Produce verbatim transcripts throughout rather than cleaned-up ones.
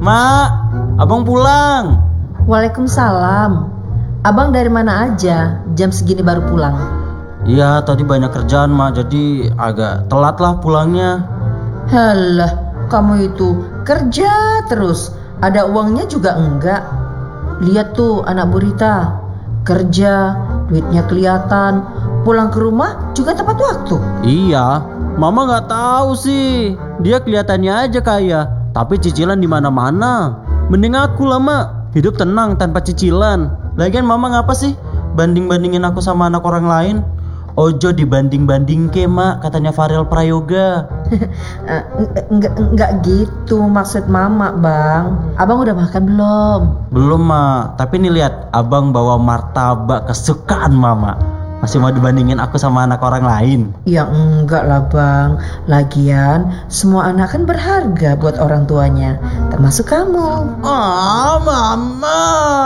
Mak, abang pulang. Waalaikumsalam. Abang dari mana aja? Jam segini baru pulang. Iya, tadi banyak kerjaan mak, jadi agak telat lah pulangnya. Halah, kamu itu kerja terus. Ada uangnya juga enggak. Lihat tuh anak Burita, kerja, duitnya kelihatan. Pulang ke rumah juga tepat waktu. Iya, mama nggak tahu sih. Dia kelihatannya aja kaya, tapi cicilan di mana-mana. Mending aku lah mak, hidup tenang tanpa cicilan. Lagian mama ngapa sih banding-bandingin aku sama anak orang lain? Ojo dibanding-banding ke mak, katanya Farel Prayoga. Enggak enggak gitu maksud mama, Bang. Abang udah makan belum? Belum mak, tapi nih lihat abang bawa martabak kesukaan mama. Masih mau dibandingin aku sama anak orang lain? Ya enggak lah Bang. Lagian semua anak kan berharga buat orang tuanya, termasuk kamu. Ah, mama.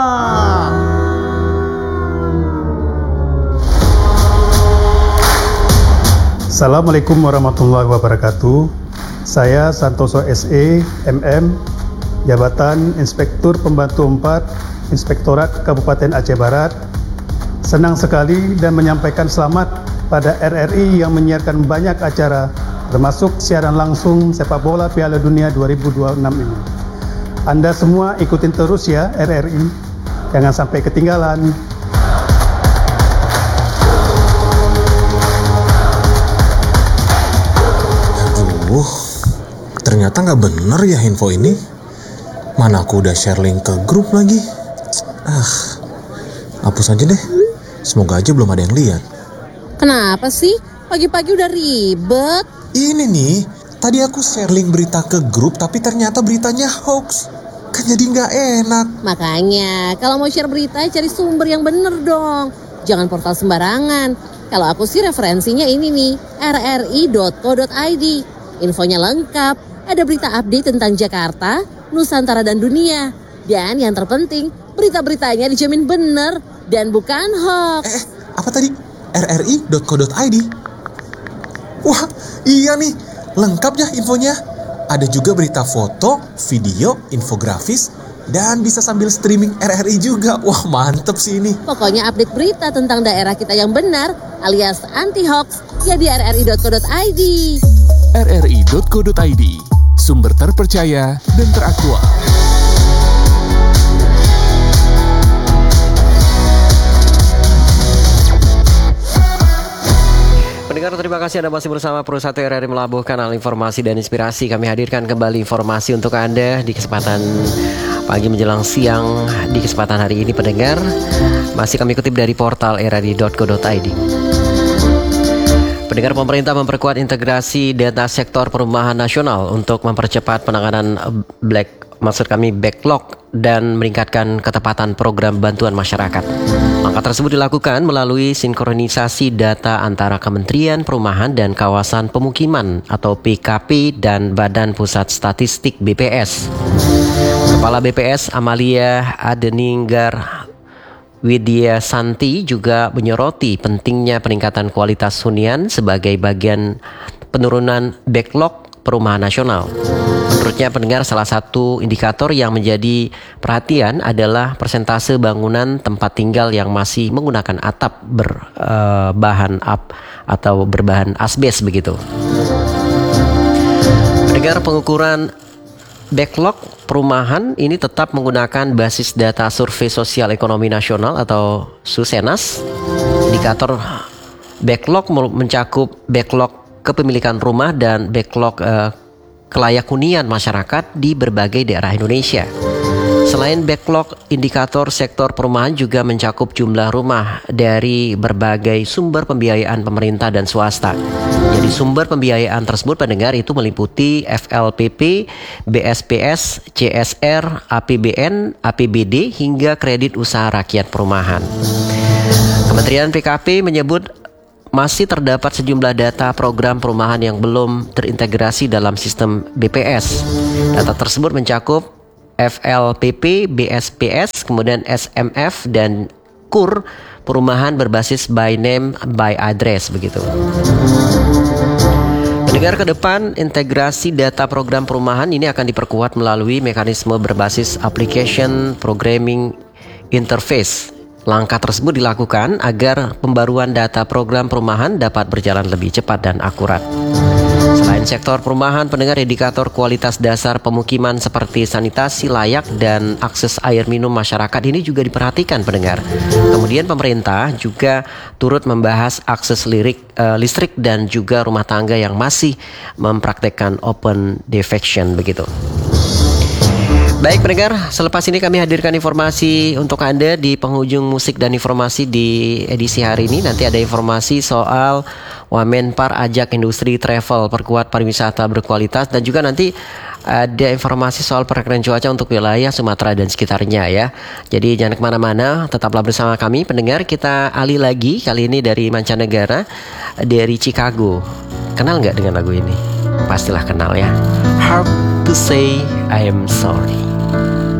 Assalamualaikum warahmatullahi wabarakatuh. Saya Santoso S E M M, Jabatan Inspektur Pembantu empat, Inspektorat Kabupaten Aceh Barat. Senang sekali dan menyampaikan selamat pada R R I yang menyiarkan banyak acara, termasuk siaran langsung sepak bola Piala Dunia dua ribu dua puluh enam ini. Anda semua ikutin terus ya R R I, jangan sampai ketinggalan. Aduh, ternyata nggak bener ya info ini. Mana aku udah share link ke grup lagi. Ah, hapus aja deh. Semoga aja belum ada yang lihat. Kenapa sih? Pagi-pagi udah ribet. Ini nih, tadi aku share link berita ke grup tapi ternyata beritanya hoax. Kan jadi nggak enak. Makanya, kalau mau share berita cari sumber yang bener dong. Jangan portal sembarangan. Kalau aku sih referensinya ini nih, r r i dot co dot i d. Infonya lengkap, ada berita update tentang Jakarta, Nusantara dan dunia. Dan yang terpenting, berita-beritanya dijamin bener dan bukan hoax. Eh, apa tadi? r r i dot co dot i d. Wah, iya nih, lengkap ya infonya. Ada juga berita foto, video, infografis, dan bisa sambil streaming R R I juga. Wah, mantep sih ini. Pokoknya update berita tentang daerah kita yang benar alias anti-hoax ya di r r i dot co dot i d. r r i dot co dot i d, sumber terpercaya dan teraktual. Pendengar, terima kasih Anda masih bersama Pro satu R R I Melabuh, kanal informasi dan inspirasi. Kami hadirkan kembali informasi untuk Anda di kesempatan pagi menjelang siang. Di kesempatan hari ini pendengar, masih kami kutip dari portal r r i dot co dot i d. Pendengar, pemerintah memperkuat integrasi data sektor perumahan nasional untuk mempercepat penanganan black, maksud kami backlog, dan meningkatkan ketepatan program bantuan masyarakat. Langkah tersebut dilakukan melalui sinkronisasi data antara Kementerian Perumahan dan Kawasan Pemukiman atau P K P dan Badan Pusat Statistik B P S. Kepala B P S Amalia Adeninggar Widya Santi juga menyoroti pentingnya peningkatan kualitas hunian sebagai bagian penurunan backlog perumahan nasional. Menurutnya pendengar, salah satu indikator yang menjadi perhatian adalah persentase bangunan tempat tinggal yang masih menggunakan atap berbahan uh, up atau berbahan asbes begitu. Pendengar, pengukuran backlog perumahan ini tetap menggunakan basis data Survei Sosial Ekonomi Nasional atau Susenas. Indikator backlog mencakup backlog kepemilikan rumah dan backlog uh, kelayak hunian masyarakat di berbagai daerah Indonesia. Selain backlog, indikator sektor perumahan juga mencakup jumlah rumah dari berbagai sumber pembiayaan pemerintah dan swasta. Jadi sumber pembiayaan tersebut pendengar itu meliputi F L P P, B S P S, C S R, A P B N, A P B D hingga kredit usaha rakyat perumahan. Kementerian P K P menyebut masih terdapat sejumlah data program perumahan yang belum terintegrasi dalam sistem B P S. Data tersebut mencakup F L P P, B S P S, kemudian S M F dan K U R, perumahan berbasis by name by address begitu. Pendengar, ke depan integrasi data program perumahan ini akan diperkuat melalui mekanisme berbasis application programming interface. Langkah tersebut dilakukan agar pembaruan data program perumahan dapat berjalan lebih cepat dan akurat. Selain sektor perumahan, pendengar, indikator kualitas dasar pemukiman seperti sanitasi layak dan akses air minum masyarakat ini juga diperhatikan, pendengar. Kemudian pemerintah juga turut membahas akses lirik, uh, listrik dan juga rumah tangga yang masih mempraktekkan open defection begitu. Baik pendengar, selepas ini kami hadirkan informasi untuk Anda di penghujung musik dan informasi di edisi hari ini. Nanti ada informasi soal Wamenpar ajak industri travel perkuat pariwisata berkualitas, dan juga nanti ada informasi soal perakiraan cuaca untuk wilayah Sumatera dan sekitarnya ya. Jadi jangan kemana-mana, tetaplah bersama kami pendengar. Kita alih lagi kali ini dari mancanegara, dari Chicago. Kenal nggak dengan lagu ini? Pastilah kenal ya. Hard to say I am sorry.